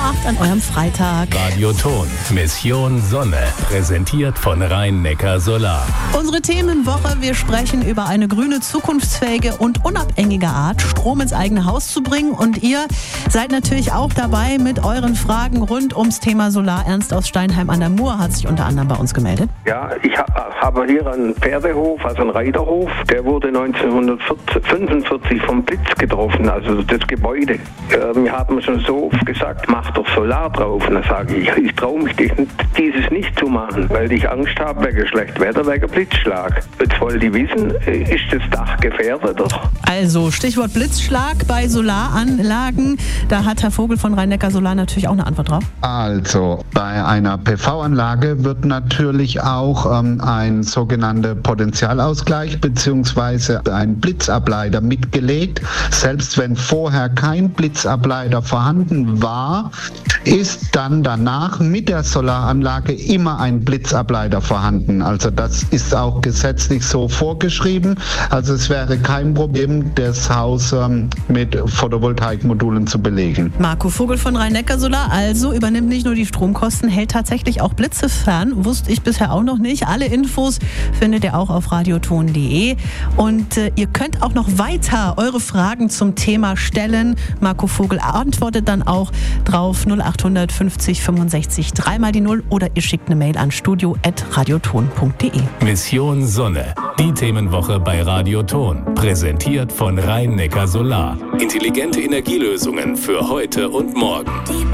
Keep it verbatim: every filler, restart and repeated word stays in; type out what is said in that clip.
acht an eurem Freitag. Radioton, Mission Sonne, präsentiert von Rhein-Neckar Solar. Unsere Themenwoche, wir sprechen über eine grüne, zukunftsfähige und unabhängige Art, Strom ins eigene Haus zu bringen. Und ihr seid natürlich auch dabei mit euren Fragen rund ums Thema Solar. Ernst aus Steinheim an der Mur hat sich unter anderem bei uns gemeldet. Ja, ich ha- habe hier einen Pferdehof, also einen Reiterhof. Der wurde neunzehnhundertfünfundvierzig vom Blitz getroffen, also das Gebäude. Äh, wir haben schon so oft gesagt, mach doch Solar drauf. Und dann sage ich, ich traue mich dieses nicht zu machen, weil ich Angst habe wegen schlechtem Wetter, wegen Blitzschlag. Jetzt wollen die wissen, ist das Dach gefährdet? Oder? Also Stichwort Blitzschlag bei Solaranlagen. Da hat Herr Vogel von Rhein-Neckar Solar natürlich auch eine Antwort drauf. Also bei einer P V-Anlage wird natürlich auch ähm, ein sogenannter Potentialausgleich bzw. ein Blitzableiter mitgelegt. Selbst wenn vorher kein Blitzableiter vorhanden war, ist dann danach mit der Solaranlage immer ein Blitzableiter vorhanden. Also das ist auch gesetzlich so vorgeschrieben. Also es wäre kein Problem, das Haus ähm, mit Photovoltaikmodulen zu belegen. Marco Vogel von Rhein-Neckar Solar also übernimmt nicht nur die Stromkosten, hält tatsächlich auch Blitze fern. Wusste ich bisher auch noch nicht. Alle Infos findet ihr auch auf radioton punkt de. Und äh, ihr könnt auch noch weiter eure Fragen zum Thema stellen. Marco Vogel antwortet dann auch drauf null acht fünfzig fünfundsechzig dreimal die null oder ihr schickt eine Mail an studio at radioton punkt de. Mission Sonne, die Themenwoche bei Radioton, präsentiert von Rhein-Neckar Solar. Intelligente Energielösungen für heute und morgen.